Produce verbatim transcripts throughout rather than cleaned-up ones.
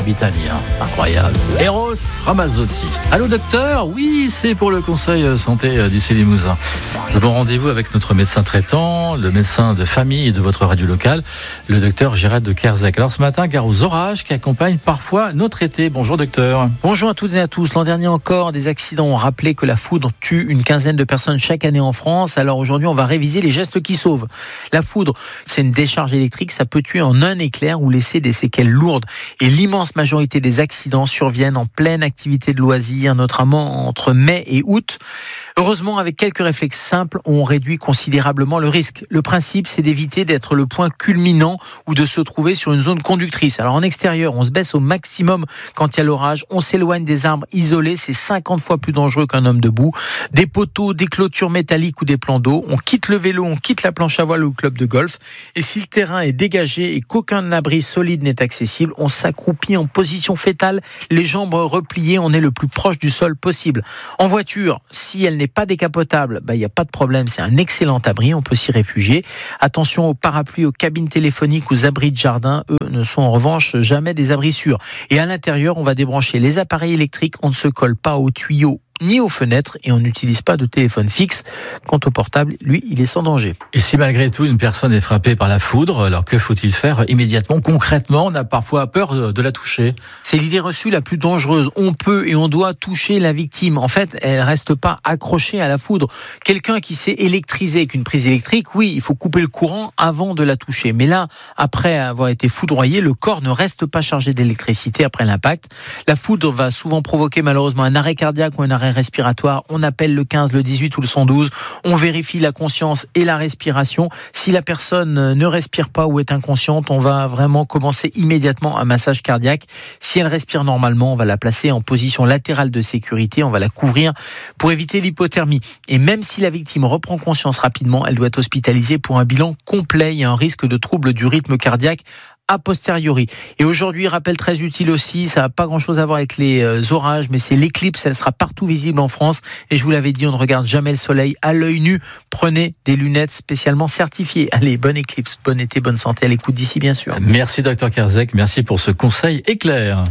italien. Incroyable. Eros Ramazzotti. Allô docteur? Oui, c'est pour le conseil santé d'ici Limousin. Bon rendez-vous avec notre médecin traitant, le médecin de famille de votre radio locale, le docteur Gérald de Kerzec. Alors ce matin, gare aux orages qui accompagnent parfois notre été. Bonjour docteur. Bonjour à toutes et à tous. L'an dernier encore, des accidents ont rappelé que la foudre tue une quinzaine de personnes chaque année en France. Alors aujourd'hui, on va réviser les gestes qui sauvent. La foudre, c'est une décharge électrique. Ça peut tuer en un éclair ou laisser des séquelles lourdes. Et l'immense majorité des accidents surviennent en pleine activité de loisirs, notamment entre mai et août. Heureusement, avec quelques réflexes simples, on réduit considérablement le risque. Le principe, c'est d'éviter d'être le point culminant ou de se trouver sur une zone conductrice. Alors en extérieur, on se baisse au maximum quand il y a l'orage. On s'éloigne des arbres isolés, c'est cinquante fois plus dangereux qu'un homme debout. Des poteaux, des clôtures métalliques ou des plans d'eau. On quitte le vélo, on quitte la planche à voile ou le club de golf. Et si le terrain est dégagé et qu'aucun abri solide n'est accessible, on s'accroupit en position fétale, les jambes repliées, on est le plus proche du sol possible. En voiture, si elle n'est pas décapotable, bah, il n'y a pas de problème, c'est un excellent abri, on peut s'y réfugier. Attention aux parapluies, aux cabines téléphoniques, aux abris de jardin, eux ne sont en revanche jamais des abris sûrs. Et à l'intérieur, on va débrancher les appareils électriques, on ne se colle pas aux tuyaux ni aux fenêtres et on n'utilise pas de téléphone fixe. Quant au portable, lui, il est sans danger. Et si malgré tout une personne est frappée par la foudre, alors que faut-il faire immédiatement, concrètement? On a parfois peur de la toucher. C'est l'idée reçue la plus dangereuse. On peut et on doit toucher la victime. En fait, elle reste pas accrochée à la foudre. Quelqu'un qui s'est électrisé avec une prise électrique, oui, il faut couper le courant avant de la toucher. Mais là, après avoir été foudroyé, le corps ne reste pas chargé d'électricité après l'impact. La foudre va souvent provoquer malheureusement un arrêt cardiaque ou un arrêt respiratoire. On appelle le quinze, le dix-huit ou le cent douze. On vérifie la conscience et la respiration. Si la personne ne respire pas ou est inconsciente, on va vraiment commencer immédiatement un massage cardiaque. Si elle respire normalement, on va la placer en position latérale de sécurité. On va la couvrir pour éviter l'hypothermie. Et même si la victime reprend conscience rapidement, elle doit être hospitalisée pour un bilan complet. Il y a un risque de trouble du rythme cardiaque a posteriori. Et aujourd'hui, rappel très utile aussi, ça n'a pas grand-chose à voir avec les euh, orages, mais c'est l'éclipse, elle sera partout visible en France. Et je vous l'avais dit, on ne regarde jamais le soleil à l'œil nu. Prenez des lunettes spécialement certifiées. Allez, bonne éclipse, bon été, bonne santé à l'écoute d'ici, bien sûr. Merci docteur Kerzec, merci pour ce conseil éclair.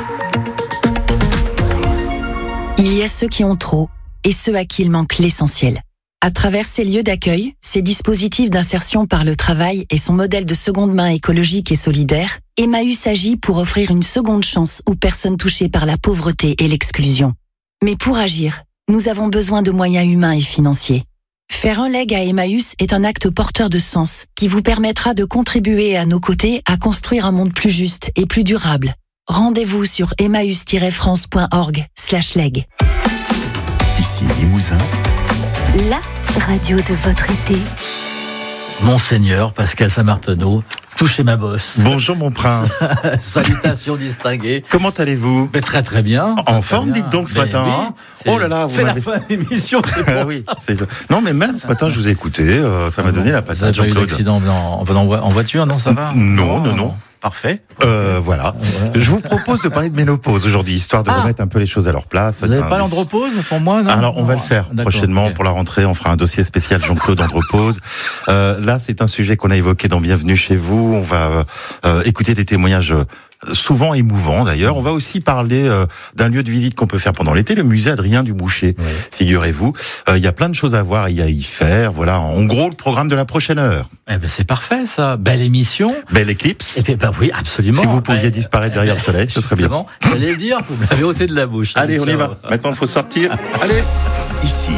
Il y a ceux qui ont trop et ceux à qui il manque l'essentiel. À travers ces lieux d'accueil, ces dispositifs d'insertion par le travail et son modèle de seconde main écologique et solidaire, Emmaüs agit pour offrir une seconde chance aux personnes touchées par la pauvreté et l'exclusion. Mais pour agir, nous avons besoin de moyens humains et financiers. Faire un leg à Emmaüs est un acte porteur de sens qui vous permettra de contribuer à nos côtés à construire un monde plus juste et plus durable. Rendez-vous sur emmaüs tiret france point org slash leg. Ici Limousin, La radio de votre été. Monseigneur Pascal Saint-Marteneau, touchez ma bosse. Bonjour mon prince. Salutations distinguées. Comment allez-vous? Mais très très bien. En très forme, bien. dites donc ce Mais matin. oui, Hein c'est, oh là là, vous c'est m'avez... la fin de l'émission. C'est pour Ah oui, ça. c'est... Non mais même ce matin je vous ai écouté, euh, ça m'a Ah donné bon, la vous avez patate, pas eu Jean-Claude. d'accident en, en, en voiture, non, ça va? Non, non, non. Parfait. Euh, voilà. Ouais. Je vous propose de parler de ménopause aujourd'hui, histoire de Ah. remettre un peu les choses à leur place. Vous n'avez Un pas des- l'andropause pour moi, non? Alors on va le faire D'accord, prochainement ok. pour la rentrée. On fera un dossier spécial Jean-Claude Andropause. Euh, là, c'est un sujet qu'on a évoqué dans Bienvenue chez vous. On va euh, euh, écouter des témoignages euh, souvent émouvants d'ailleurs. On va aussi parler euh, d'un lieu de visite qu'on peut faire pendant l'été, le musée Adrien Duboucher. Oui. Figurez-vous, euh, il y a plein de choses à voir et à y faire. Voilà, en gros le programme de la prochaine heure. Eh ben c'est parfait ça. Belle émission. Belle éclipse. Et puis bah oui, absolument. Si vous pouviez Eh, disparaître derrière eh, le soleil, ce serait bien. justement, j'allais le dire, vous me l'avez ôté de la bouche. Allez, on y Ciao. va. Maintenant, il faut sortir. Allez. ici,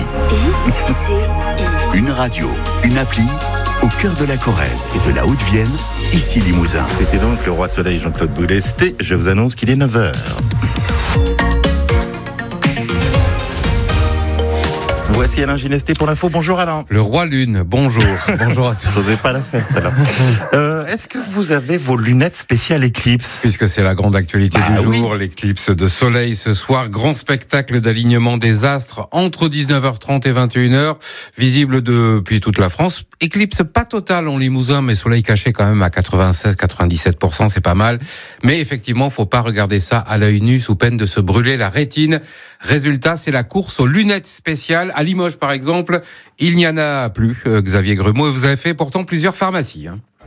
I, une radio, une appli, au cœur de la Corrèze et de la Haute-Vienne, ici Limousin. C'était donc le roi soleil Jean-Claude Boulesté. Je vous annonce qu'il est neuf heures. Voici Alain Ginesté pour l'info. Bonjour Alain. Le roi lune, bonjour. Bonjour à tous. Je n'osais pas la faire, celle-là. Euh, est-ce que vous avez vos lunettes spéciales éclipse? Puisque c'est la grande actualité Bah du oui. jour, l'éclipse de soleil ce soir, grand spectacle d'alignement des astres entre dix-neuf heures trente et vingt et une heures, visible depuis toute la France. Éclipse pas totale en Limousin, mais soleil caché quand même à quatre-vingt-seize à quatre-vingt-dix-sept pour cent, c'est pas mal. Mais effectivement, faut pas regarder ça à l'œil nu sous peine de se brûler la rétine. Résultat, c'est la course aux lunettes spéciales. À Limoges, par exemple, il n'y en a plus, euh, Xavier Grumeau, et vous avez fait pourtant plusieurs pharmacies. Hein.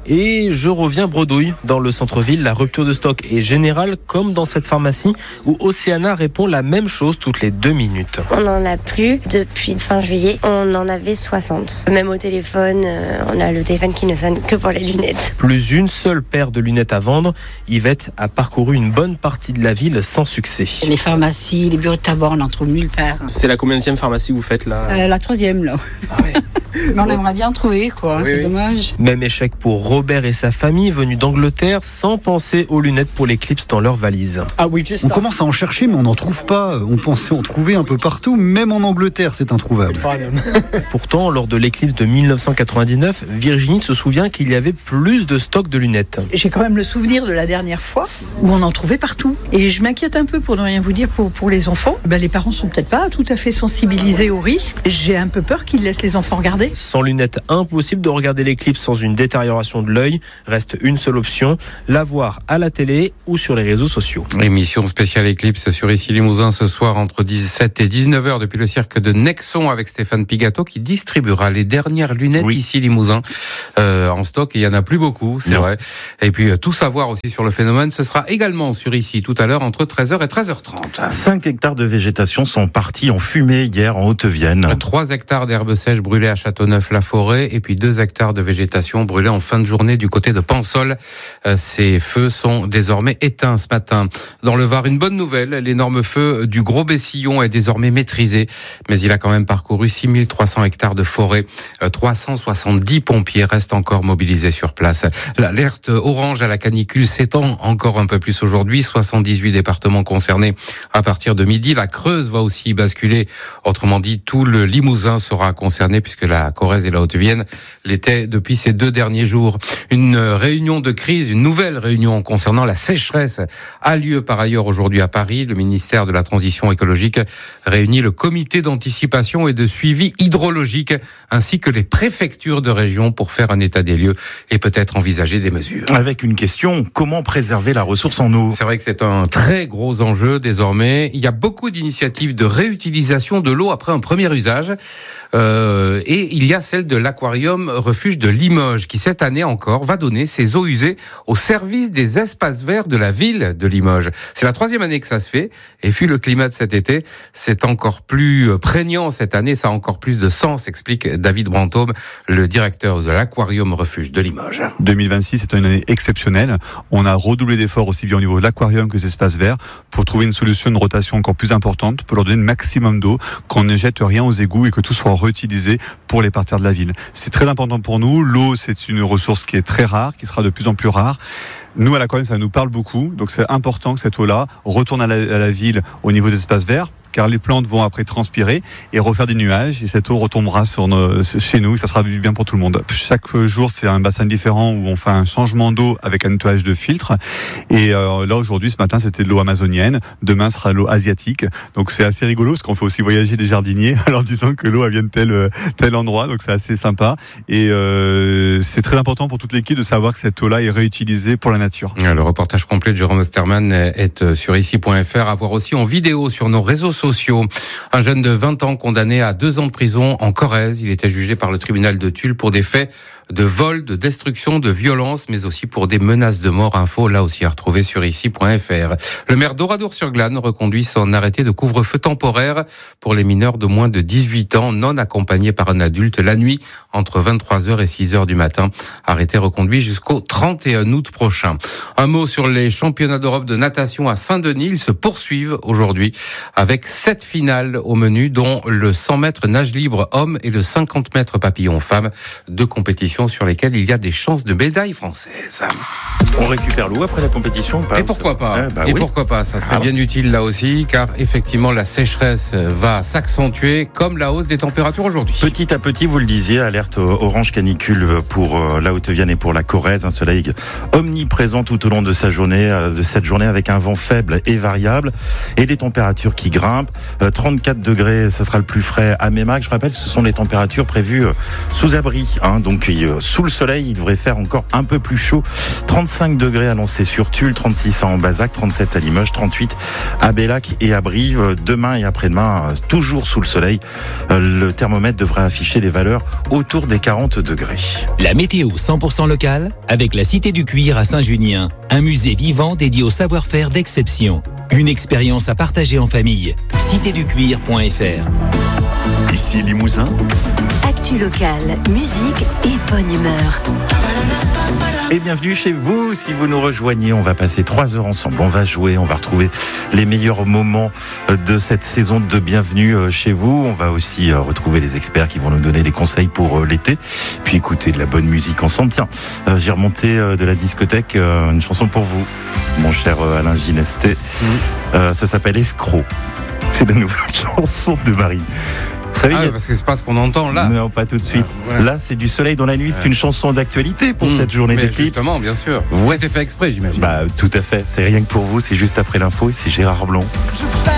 Et je reviens bredouille. Dans le centre-ville, la rupture de stock est générale, comme dans cette pharmacie où Océana répond la même chose toutes les deux minutes. On n'en a plus depuis fin juillet. On en avait soixante. Même au téléphone, euh, on a le téléphone qui ne sonne que pour les lunettes. Plus une seule paire de lunettes à vendre. Yvette a parcouru une bonne partie de la ville sans succès. Les pharmacies, les bureaux de tabac, on n'en trouve nulle part. C'est la combienième pharmacie que vous faites là euh, La troisième là. Ah ouais. Mais on aimerait bien trouver, quoi. Oui, c'est oui. dommage. Même échec pour Robert et sa famille venus d'Angleterre sans penser aux lunettes pour l'éclipse dans leur valise. Ah oui, on commence à en chercher, mais on n'en trouve pas. On pensait en trouver un peu partout, même en Angleterre, c'est introuvable. Pourtant, lors de l'éclipse de dix-neuf cent quatre-vingt-dix-neuf, Virginie se souvient qu'il y avait plus de stock de lunettes. J'ai quand même le souvenir de la dernière fois où on en trouvait partout. Et je m'inquiète un peu, pour ne rien vous dire, pour, pour les enfants. Ben, les parents sont peut-être pas tout à fait sensibilisés au risque. J'ai un peu peur qu'ils laissent les enfants regarder. Sans lunettes, impossible de regarder l'éclipse sans une détérioration de l'œil. Reste une seule option, la voir à la télé ou sur les réseaux sociaux. Émission spéciale éclipse sur Ici Limousin ce soir entre dix-sept et dix-neuf heures depuis le cirque de Nexon avec Stéphane Pigato qui distribuera les dernières lunettes oui. Ici Limousin euh, en stock. Il y en a plus beaucoup, c'est non. vrai. Et puis euh, tout savoir aussi sur le phénomène, ce sera également sur Ici tout à l'heure entre treize heures et treize heures trente. cinq hectares de végétation sont partis en fumée hier en Haute-Vienne. trois hectares d'herbes sèches brûlées à Châteauneuf-la-Forêt et puis deux hectares de végétation brûlée en fin de journée du côté de Pansol. Euh, ces feux sont désormais éteints ce matin. Dans le Var, une bonne nouvelle, l'énorme feu du Gros Bessillon est désormais maîtrisé, mais il a quand même parcouru six mille trois cents hectares de forêt. Euh, trois cent soixante-dix pompiers restent encore mobilisés sur place. L'alerte orange à la canicule s'étend encore un peu plus aujourd'hui. soixante-dix-huit départements concernés à partir de midi. La Creuse va aussi basculer. Autrement dit, tout le Limousin sera concerné puisque la Corrèze et la Haute-Vienne l'étaient depuis ces deux derniers jours. Une réunion de crise, une nouvelle réunion concernant la sécheresse a lieu par ailleurs aujourd'hui à Paris. Le ministère de la Transition écologique réunit le comité d'anticipation et de suivi hydrologique ainsi que les préfectures de région pour faire un état des lieux et peut-être envisager des mesures. Avec une question, comment préserver la ressource en eau ? C'est vrai que c'est un très gros enjeu désormais. Il y a beaucoup d'initiatives de réutilisation de l'eau après un premier usage. Euh, et il y a celle de l'aquarium refuge de Limoges qui cette année encore va donner ses eaux usées au service des espaces verts de la ville de Limoges. C'est la troisième année que ça se fait et puis le climat de cet été c'est encore plus prégnant cette année, ça a encore plus de sens, explique David Brantôme, le directeur de l'aquarium refuge de Limoges. deux mille vingt-six c'est une année exceptionnelle, on a redoublé d'efforts aussi bien au niveau de l'aquarium que des espaces verts pour trouver une solution de rotation encore plus importante pour leur donner le maximum d'eau, qu'on ne jette rien aux égouts et que tout soit réutilisé pour les parterres de la ville. C'est très important pour nous. L'eau, c'est une ressource qui est très rare, qui sera de plus en plus rare. Nous, à l'aquarium, ça nous parle beaucoup. Donc, c'est important que cette eau-là retourne à la, à la ville au niveau des espaces verts, car les plantes vont après transpirer et refaire des nuages et cette eau retombera sur nos, chez nous et ça sera bien pour tout le monde. Chaque jour, c'est un bassin différent où on fait un changement d'eau avec un nettoyage de filtre et euh, là aujourd'hui, ce matin, c'était de l'eau amazonienne, demain sera l'eau asiatique. Donc c'est assez rigolo parce qu'on fait aussi voyager les jardiniers en leur disant que l'eau elle vient de tel, tel endroit, donc c'est assez sympa et euh, c'est très important pour toute l'équipe de savoir que cette eau-là est réutilisée pour la nature. Le reportage complet de Jérôme Osterman est sur ici point f r, à voir aussi en vidéo sur nos réseaux sociaux. Un jeune de vingt ans condamné à deux ans de prison en Corrèze. Il était jugé par le tribunal de Tulle pour des faits de vol, de destruction, de violence, mais aussi pour des menaces de mort. Info là aussi à retrouver sur ici point f r. Le maire d'Oradour-sur-Glane reconduit son arrêté de couvre-feu temporaire pour les mineurs de moins de dix-huit ans non accompagnés par un adulte la nuit entre vingt-trois heures et six heures du matin. Arrêté reconduit jusqu'au trente et un août prochain. Un mot sur les championnats d'Europe de natation à Saint-Denis. Ils se poursuivent aujourd'hui avec sept finales au menu, dont le cent mètres nage libre homme et le cinquante mètres papillon femme, deux compétitions sur lesquelles il y a des chances de médaille française. On récupère l'eau après la compétition ou pas ? Et pourquoi pas ? eh bah Et oui. pourquoi pas ? Ça serait ah bien bon. utile là aussi, car effectivement la sécheresse va s'accentuer comme la hausse des températures aujourd'hui. Petit à petit, vous le disiez, alerte orange canicule pour la Haute-Vienne et pour la Corrèze. Un soleil omniprésent tout au long de sa journée, de cette journée avec un vent faible et variable et des températures qui grimpent. trente-quatre degrés, ça sera le plus frais à Mémac. Je rappelle, ce sont les températures prévues sous abri. Hein, donc il euh, sous le soleil. Il devrait faire encore un peu plus chaud. trente-cinq degrés annoncés sur Tulle, trente-six en Bazac, trente-sept à Limoges, trente-huit à Bellac et à Brive. Demain et après-demain, euh, toujours sous le soleil, euh, le thermomètre devrait afficher des valeurs autour des quarante degrés. La météo cent pour cent locale avec la Cité du Cuir à Saint-Junien. Un musée vivant dédié au savoir-faire d'exception. Une expérience à partager en famille. cité du cuir point f r. Ici Limousin. Actu locale, musique et bonne humeur. Et bienvenue chez vous. Si vous nous rejoignez, on va passer trois heures ensemble. On va jouer, on va retrouver les meilleurs moments de cette saison de Bienvenue chez vous. On va aussi retrouver les experts qui vont nous donner des conseils pour l'été. Puis écouter de la bonne musique ensemble. Tiens, j'ai remonté de la discothèque une chanson pour vous, mon cher Alain Ginesté. Mmh. Euh, ça s'appelle Escroc. C'est la nouvelle chanson de Marie. Vous savez, ah, a... parce que c'est pas ce qu'on entend là. Non, pas tout de suite. Ah, voilà. Là, c'est du soleil dans la nuit. C'est une chanson d'actualité pour mmh, cette journée d'éclipse. Justement, bien sûr. Ouais, c'était fait exprès, j'imagine. Bah, tout à fait. C'est rien que pour vous. C'est juste après l'info. C'est Gérard Blond.